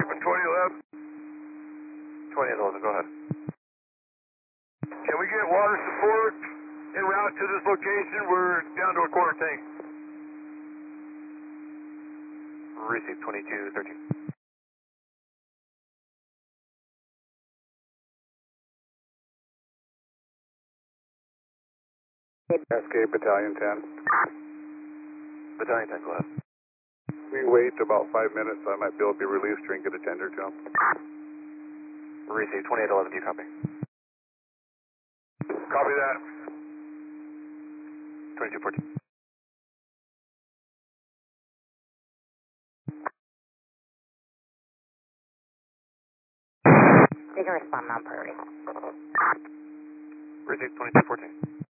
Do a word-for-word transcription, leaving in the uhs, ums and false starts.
twenty eleven. twenty eleven, go ahead. Can we get water support en route to this location? We're down to a quarter tank. Receive twenty-two thirteen. Cascade Battalion ten. Battalion ten, go ahead. We wait about five minutes, so I might be able to be released or get a tender jump. Receive twenty-eight eleven, do you copy? Copy that. twenty-two fourteen. They can respond non-priority. Receive twenty-two fourteen.